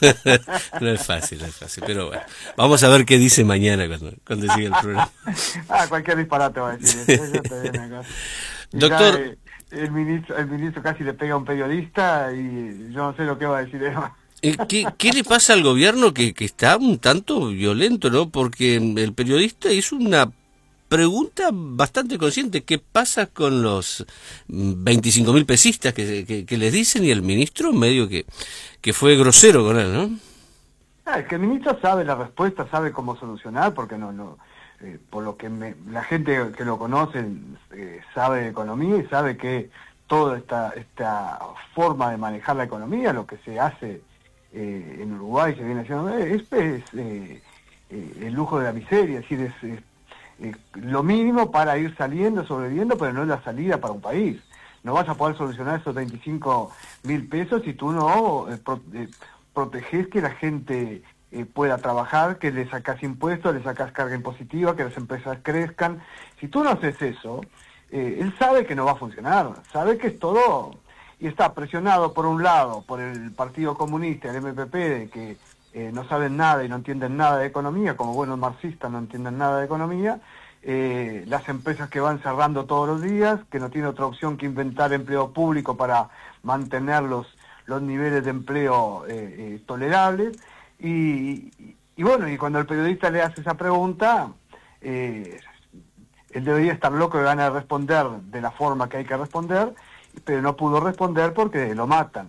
S19: No es fácil, no es fácil, pero bueno, vamos a ver qué dice mañana cuando, cuando siga el programa.
S1: Ah, cualquier disparate va a decir eso. Eso está bien acá.
S19: Doctor,
S1: ya, eh, el ministro el ministro casi le pega a un periodista y yo no sé lo que va a decir él.
S19: ¿Qué, ¿Qué le pasa al gobierno que, que está un tanto violento, no? Porque el periodista hizo una pregunta bastante consciente: ¿qué pasa con los veinticinco mil pesistas que, que, que les dicen? Y el ministro medio que, que fue grosero con él, ¿no?
S1: Ah, es que el ministro sabe la respuesta, sabe cómo solucionar, porque no, no, eh, por lo que me, la gente que lo conoce eh, sabe de economía y sabe que toda esta, esta forma de manejar la economía, lo que se hace eh, en Uruguay, se viene haciendo, es, es eh, eh, el lujo de la miseria, es decir, es, es Eh, lo mínimo para ir saliendo, sobreviviendo, pero no es la salida para un país. No vas a poder solucionar esos veinticinco mil pesos si tú no eh, pro, eh, proteges que la gente eh, pueda trabajar, que le sacas impuestos, le sacas carga impositiva, que las empresas crezcan. Si tú no haces eso, eh, él sabe que no va a funcionar, sabe que es todo, y está presionado por un lado por el Partido Comunista, el M P P, de que Eh, no saben nada y no entienden nada de economía, como buenos marxistas no entienden nada de economía, eh, las empresas que van cerrando todos los días, que no tienen otra opción que inventar empleo público para mantener los, los niveles de empleo eh, eh, tolerables, y, y, y bueno, y cuando el periodista le hace esa pregunta, eh, él debería estar loco de ganas de responder de la forma que hay que responder, pero no pudo responder porque lo matan.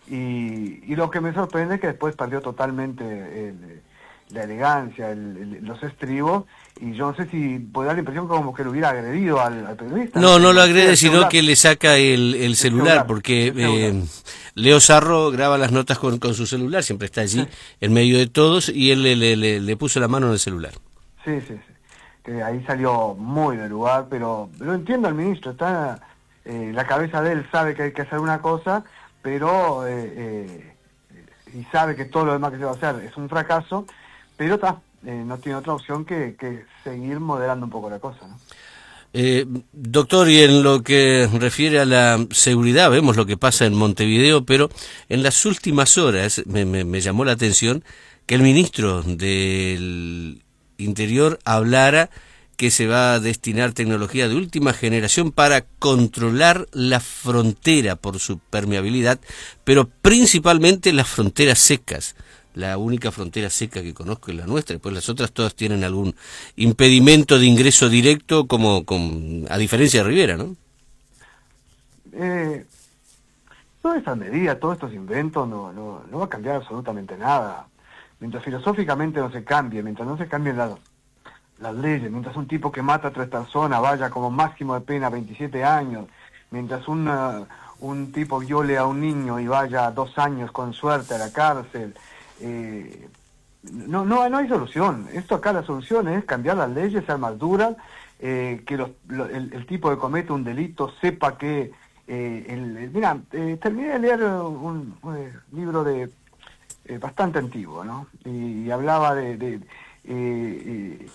S1: Y, y lo que me sorprende es que después perdió totalmente el, la elegancia, el, el, los estribos, y yo no sé si puede dar la impresión como que lo hubiera agredido al, al periodista.
S19: No, no, no lo agrede, sino que le saca el, el celular, porque el celular. Eh, Leo Sarro graba las notas con, con su celular, siempre está allí sí. en medio de todos, y él le, le, le, le puso la mano en el celular.
S1: Sí, sí, sí. Que ahí salió muy de lugar, pero lo entiendo al ministro, está eh, la cabeza de él sabe que hay que hacer una cosa, pero eh, eh, y sabe que todo lo demás que se va a hacer es un fracaso, pero está, eh, no tiene otra opción que, que seguir moderando un poco la cosa, ¿no?
S19: Eh, doctor, y en lo que refiere a la seguridad, vemos lo que pasa en Montevideo, pero en las últimas horas me, me, me llamó la atención que el ministro del Interior hablara que se va a destinar tecnología de última generación para controlar la frontera por su permeabilidad, pero principalmente las fronteras secas. La única frontera seca que conozco es la nuestra, después las otras todas tienen algún impedimento de ingreso directo, como, como a diferencia de Rivera, ¿no?
S1: Eh, toda esa medida, todos estos inventos no, no, no va a cambiar absolutamente nada. Mientras filosóficamente no se cambie, mientras no se cambien las las leyes, mientras un tipo que mata a tres personas vaya como máximo de pena veintisiete años, mientras una, un tipo viole a un niño y vaya dos años con suerte a la cárcel, eh, no, no, no hay solución. Esto acá la solución es cambiar las leyes, ser más duras, eh, que los, lo, el, el tipo que comete un delito sepa que Eh, el, el- mira, eh, terminé de leer un, un libro de eh, bastante antiguo, ¿no? Y, y hablaba de... de eh, eh,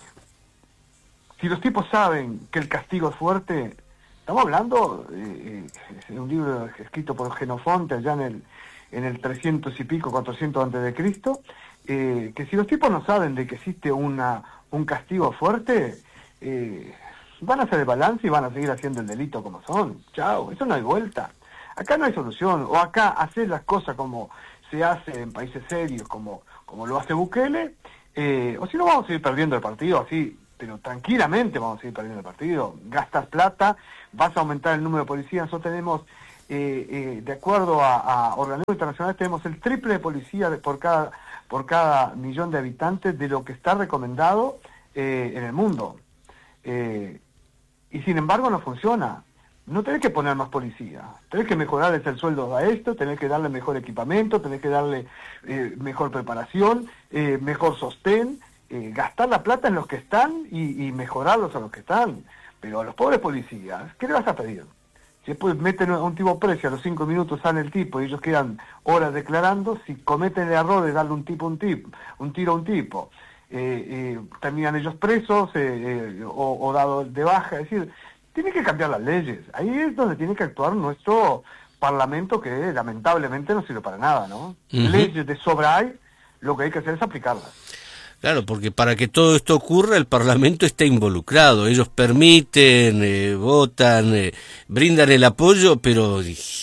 S1: si los tipos saben que el castigo es fuerte, estamos hablando eh, eh, de un libro escrito por Genofonte allá en el, en el trescientos y pico, cuatrocientos antes de Cristo, eh, que si los tipos no saben de que existe una un castigo fuerte, eh, van a hacer el balance y van a seguir haciendo el delito como son. Chao, eso no hay vuelta. Acá no hay solución. O acá hacer las cosas como se hace en países serios, como, como lo hace Bukele, eh, o si no vamos a seguir perdiendo el partido así, pero tranquilamente vamos a seguir perdiendo el partido. Gastas plata, vas a aumentar el número de policías. Nosotros tenemos, eh, eh, de acuerdo a, a organismos internacionales, tenemos el triple de policía de, por cada por cada millón de habitantes de lo que está recomendado eh, en el mundo. Eh, y sin embargo no funciona. No tenés que poner más policía, tenés que mejorarles el sueldo a esto, tenés que darle mejor equipamiento, tenés que darle eh, mejor preparación, eh, mejor sostén, eh, gastar la plata en los que están y, y mejorarlos a los que están. Pero a los pobres policías, ¿qué le vas a pedir? Si después meten a un tipo preso, a los cinco minutos sale el tipo y ellos quedan horas declarando, si cometen el error de darle un tipo un tipo, un tiro a un tipo, eh, eh, terminan ellos presos eh, eh, o, o dados de baja. Es decir, tiene que cambiar las leyes. Ahí es donde tiene que actuar nuestro parlamento, que lamentablemente no sirve para nada, ¿no? Uh-huh. Leyes de sobra hay, lo que hay que hacer es aplicarlas.
S19: Claro, porque para que todo esto ocurra el Parlamento está involucrado, ellos permiten, eh, votan, eh, brindan el apoyo, pero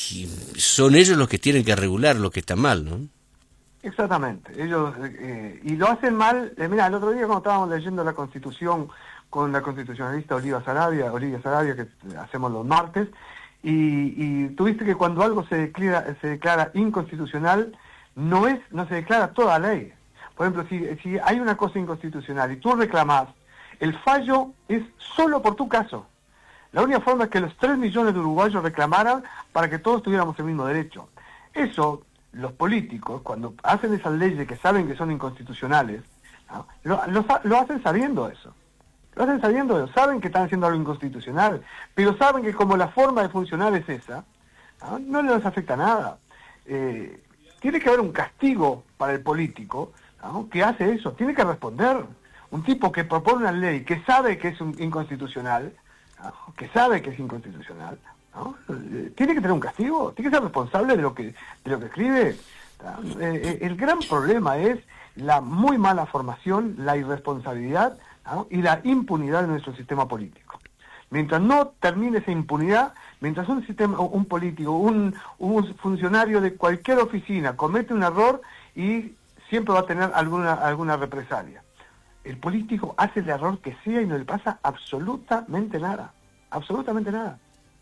S19: son ellos los que tienen que regular lo que está mal, ¿no?
S1: Exactamente, ellos, eh, y lo hacen mal. Eh, mira, el otro día cuando estábamos leyendo la Constitución con la constitucionalista Olivia Sarabia, Olivia Sarabia, que hacemos los martes, y, y tuviste que cuando algo se declara, se declara inconstitucional, no es, no se declara toda ley. Por ejemplo, si, si hay una cosa inconstitucional y tú reclamás, el fallo es solo por tu caso. La única forma es que los tres millones de uruguayos reclamaran para que todos tuviéramos el mismo derecho. Eso, los políticos, cuando hacen esas leyes que saben que son inconstitucionales, ¿no? lo, lo, lo hacen sabiendo eso. Lo hacen sabiendo eso. Saben que están haciendo algo inconstitucional, pero saben que como la forma de funcionar es esa, ¿no? No les afecta nada. Eh, tiene que haber un castigo para el político, ¿no? Que hace eso, tiene que responder. Un tipo que propone una ley que sabe que es un inconstitucional, ¿no? Que sabe que es inconstitucional, ¿no? Eh, tiene que tener un castigo, tiene que ser responsable de lo que de lo que escribe, ¿no? Eh, el gran problema es la muy mala formación, la irresponsabilidad, ¿no? Y la impunidad de nuestro sistema político. Mientras no termine esa impunidad, mientras un sistema, un político, un, un funcionario de cualquier oficina comete un error y siempre va a tener alguna alguna represalia. El político hace el error que sea y no le pasa absolutamente nada. Absolutamente nada.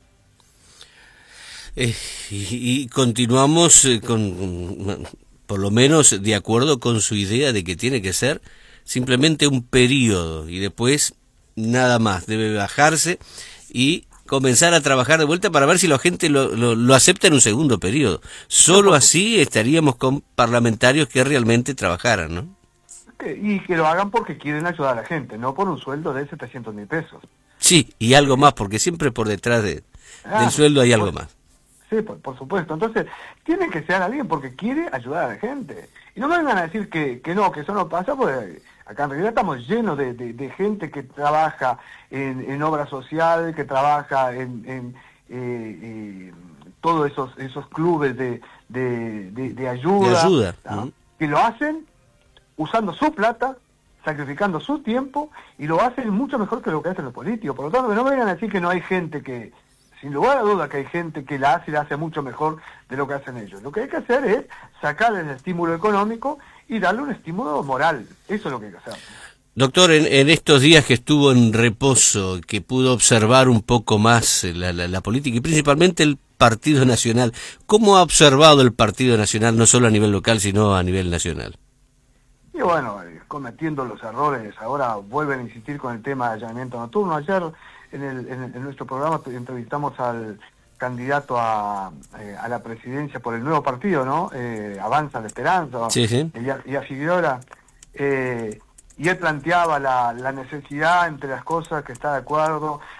S19: Eh, y, y continuamos eh, con, por lo menos de acuerdo con su idea de que tiene que ser simplemente un periodo y después nada más. Debe bajarse y comenzar a trabajar de vuelta para ver si la gente lo, lo, lo acepta en un segundo periodo. Solo así estaríamos con parlamentarios que realmente trabajaran, ¿no?
S1: Y que lo hagan porque quieren ayudar a la gente, no por un sueldo de setecientos mil pesos.
S19: Sí, y algo más, porque siempre por detrás de, ah, del sueldo hay algo
S1: por,
S19: más.
S1: Sí, por, por supuesto. Entonces, tiene que ser alguien porque quiere ayudar a la gente. Y no me vengan a decir que, que no, que eso no pasa, porque acá en realidad estamos llenos de, de, de gente que trabaja en, en obra social, que trabaja en, en eh, eh, todos esos esos clubes de, de, de, de ayuda,
S19: de ayuda.
S1: ¿no?
S19: Uh-huh.
S1: Que lo hacen usando su plata, sacrificando su tiempo, y lo hacen mucho mejor que lo que hacen los políticos. Por lo tanto, que no me vengan a decir que no hay gente que, sin lugar a duda que hay gente que la hace y la hace mucho mejor de lo que hacen ellos. Lo que hay que hacer es sacarle el estímulo económico y darle un estímulo moral. Eso es lo que hay que hacer.
S19: Doctor, en, en estos días que estuvo en reposo, que pudo observar un poco más la, la, la política y principalmente el Partido Nacional, ¿cómo ha observado el Partido Nacional no solo a nivel local, sino a nivel nacional?
S1: Y bueno, eh, cometiendo los errores, ahora vuelven a insistir con el tema de allanamiento nocturno. Ayer en, el, en, en nuestro programa entrevistamos al candidato a, eh, a la presidencia por el nuevo partido, ¿no? Eh, Avanza la Esperanza,
S19: sí, sí.
S1: Y, a Figueroa, eh, y él planteaba la, la necesidad, entre las cosas, que está de acuerdo,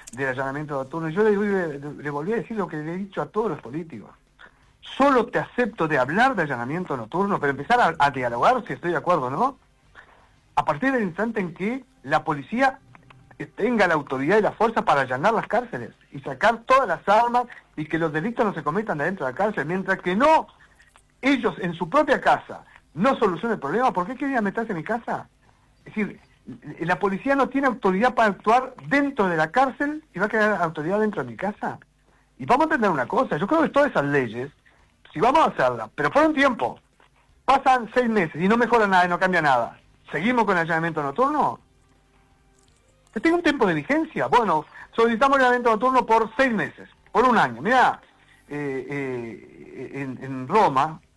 S1: del allanamiento nocturno. Yo le, le, le volví a decir lo que le he dicho a todos los políticos. Solo te acepto de hablar de allanamiento nocturno, pero empezar a, a dialogar si estoy de acuerdo o no, a partir del instante en que la policía tenga la autoridad y la fuerza para allanar las cárceles y sacar todas las armas y que los delitos no se cometan dentro de la cárcel, mientras que no, ellos en su propia casa no solucionen el problema. ¿Por qué querían meterse en mi casa? Es decir, la policía no tiene autoridad para actuar dentro de la cárcel y va a quedar autoridad dentro de mi casa. Y vamos a entender una cosa, yo creo que todas esas leyes, si vamos a hacerlas, pero por un tiempo, pasan seis meses y no mejora nada y no cambia nada, ¿seguimos con el allanamiento nocturno? Que tenga un tiempo de vigencia. Bueno, solicitamos el allanamiento nocturno por seis meses, por un año. Mirá, eh, eh, en, en Roma,